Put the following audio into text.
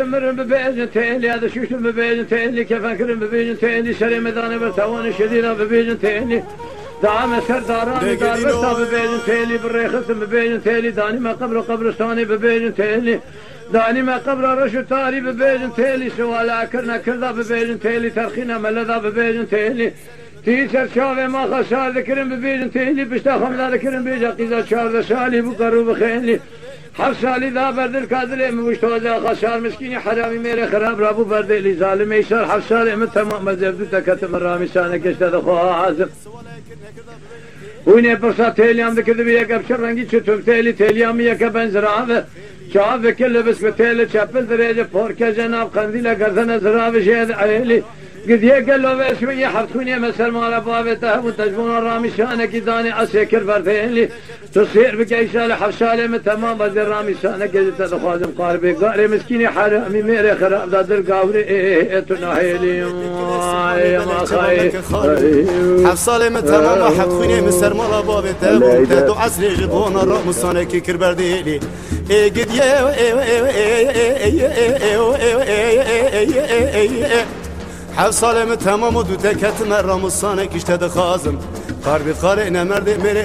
مرم ببيجن تيلي هذا شوش ببيجن تيلي كيف أكرم ببيجن تيلي شري مداني برتوان شديدة ببيجن تيلي دعم سرداران دار بستا ببيجن تيلي بالريخت ببيجن تيلي داني ما قبرستاني ببيجن تيلي داني ما قبر رشو تاري ببيجن تيلي سوالا كرنا كردا ببيجن تيلي ترخينا ملذا ببيجن تيلي تيسر شافي ما خسار ذكرن ببيجن تيلي بشتا خمدا ذكرن بيجا قيزا شار شالي بقرو بخيلي حرسالي ذا برد الكادري موشتوزا خسار مسكيني حرامي ميري خراب رابو برد اللي ظالم يسار حرسالي من تمام مزبدو تكتم الرامي سانك اشتاد خوها عازم ويني برسا تيليام ذكر بيك ابشر رنگي چطور تيليام يكا بنزرابه شعب كل بس بتيلي چپل دريجه پوركا جناب قنديلا گردن زرابه شهد عيلي قد يقل له بشوية حرخوني مسلم على بابته وتجبون الرامي شانك داني عسكر برثيلي تصير بكيشالة حفشالة من تمام بدر رامي شانك قد تدخازم قاربي قاري مسكيني حرامي ميري خراب دادر قاوري تناهيلي يا ما خاي حفصالة من تمام حرخوني مسلم على بابته وتدو عسري جبون الرامي شانك كربرديلي قد حفصالة من تمام ودو تكت مرة مصانك اشتد خازم قاربي خالي نمرد